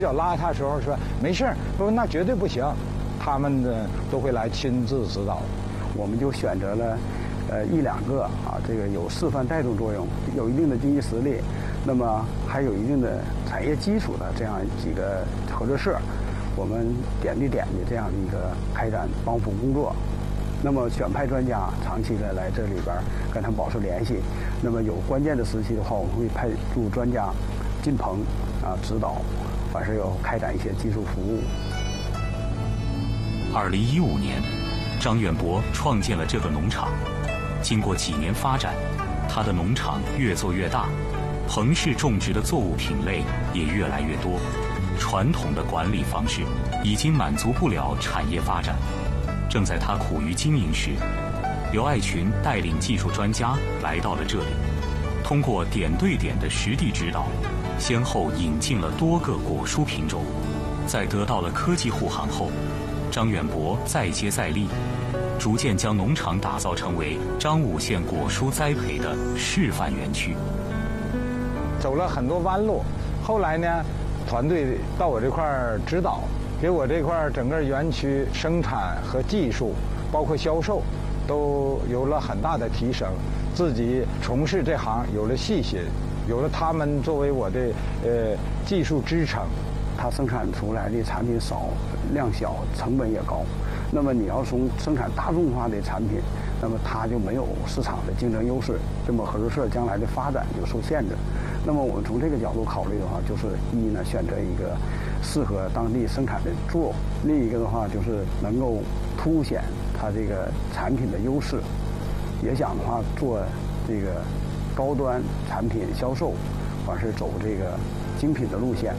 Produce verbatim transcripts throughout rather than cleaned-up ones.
要拉他的时候说没事儿，说那绝对不行，他们呢都会来亲自指导。 我们就选择了，呃一两个啊，这个有示范带动作用，有一定的经济实力，那么还有一定的产业基础的这样几个合作社，我们点对点的这样的一个开展帮扶工作。那么选派专家长期的来这里边跟他们保持联系，那么有关键的时期的话，我们会派驻专家进棚啊指导，完事要开展一些技术服务。 二零一五年，张远博创建了这个农场。经过几年发展，他的农场越做越大，棚式种植的作物品类也越来越多。传统的管理方式已经满足不了产业发展。正在他苦于经营时，刘爱群带领技术专家来到了这里，通过点对点的实地指导，先后引进了多个果蔬品种。在得到了科技护航后，张远博再接再厉，逐渐将农场打造成为彰武县果蔬栽培的示范园区。 走了很多弯路，后来呢，团队到我这块儿指导，给我这块儿整个园区生产和技术，包括销售，都有了很大的提升。自己从事这行有了信心，有了他们作为我的呃技术支撑。 它生产出来的产品少、量小、成本也高。那么你要从生产大众化的产品，那么它就没有市场的竞争优势，这么合作社将来的发展就受限制。那么我们从这个角度考虑的话，就是一呢，选择一个适合当地生产的作物；另一个的话，就是能够凸显它这个产品的优势，也想的话做这个高端产品销售，或是走这个精品的路线。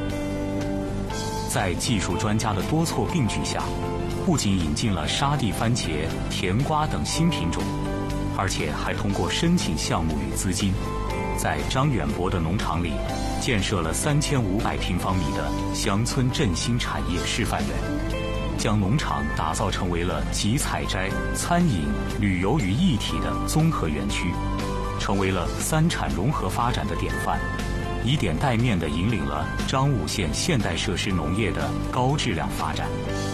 在技术专家的多措并举下，不仅引进了沙地番茄、甜瓜等新品种，而且还通过申请项目与资金，在张远博的农场里建设了三千五百平方米的乡村振兴产业示范园，将农场打造成为了集采摘、餐饮、旅游于一体的综合园区，成为了三产融合发展的典范，以点带面地引领了彰武县现代设施农业的高质量发展。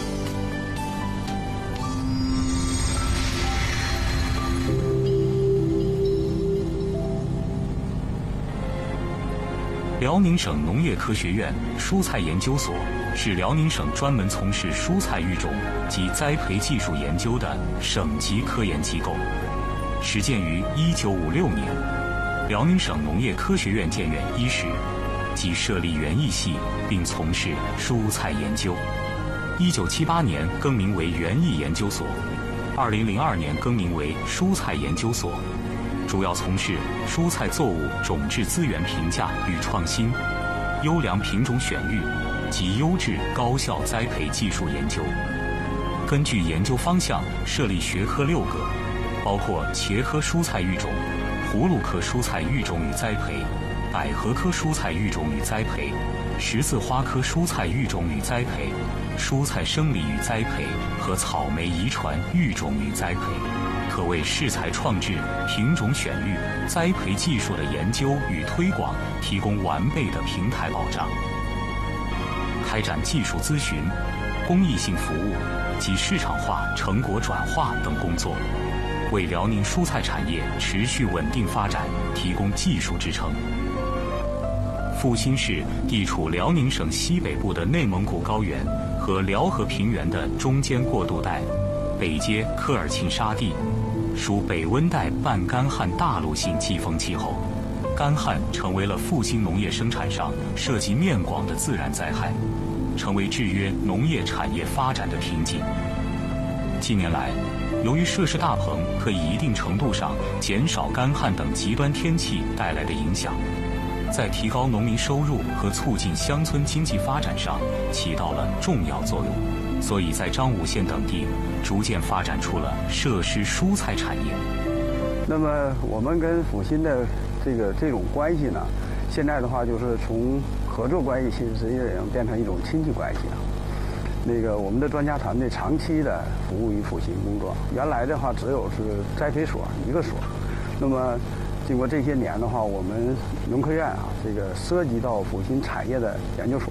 辽宁省农业科学院蔬菜研究所是辽宁省专门从事蔬菜育种及栽培技术研究的省级科研机构，始建于一九五六年。辽宁省农业科学院建院伊始，即设立园艺系，并从事蔬菜研究。一九七八年更名为园艺研究所，二零零二年更名为蔬菜研究所，主要从事蔬菜作物种质资源评价与创新、优良品种选育及优质高效栽培技术研究。根据研究方向设立学科六个，包括茄科蔬菜育种、葫芦科蔬菜育种与栽培、百合科蔬菜育种与栽培、十字花科蔬菜育种与栽培、蔬菜生理与栽培和草莓遗传育种与栽培，可为适材创制、品种选育、栽培技术的研究与推广提供完备的平台保障。开展技术咨询、公益性服务及市场化成果转化等工作，为辽宁蔬菜产业持续稳定发展提供技术支撑。阜新市地处辽宁省西北部的内蒙古高原和辽河平原的中间过渡带，北接科尔沁沙地，属北温带半干旱大陆性季风气候。干旱成为了阜新农业生产上涉及面广的自然灾害，成为制约农业产业发展的瓶颈。近年来，由于设施大棚可以一定程度上减少干旱等极端天气带来的影响，在提高农民收入和促进乡村经济发展上起到了重要作用，所以在彰武县等地逐渐发展出了设施蔬菜产业。 那么我们跟阜新的这个这种关系呢，现在的话就是从合作关系，其实实际上变成一种亲戚关系了。那个我们的专家团队长期的服务于阜新工作，原来的话只有是栽培所一个所，那么经过这些年的话，我们农科院啊，这个涉及到阜新产业的研究所，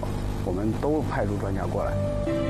我们都派出专家过来。